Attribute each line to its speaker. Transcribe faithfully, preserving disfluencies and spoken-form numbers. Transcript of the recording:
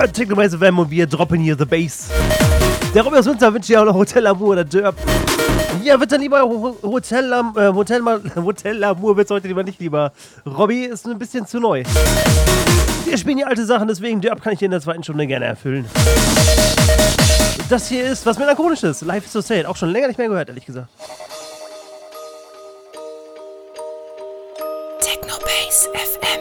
Speaker 1: hört Technobass F M und wir droppen hier The Bass. Der Robby aus Münster wünscht dir auch noch Hotel Amour oder Derb. Ja, wird dann lieber Hotel, äh, Hotel, Hotel Amour wird's heute lieber nicht lieber. Robby ist ein bisschen zu neu. Wir spielen hier alte Sachen, deswegen Derb kann ich dir in der zweiten Stunde gerne erfüllen. Das hier ist was Melancholisches. Life is so sad. Auch schon länger nicht mehr gehört, ehrlich gesagt.
Speaker 2: Technobass F M.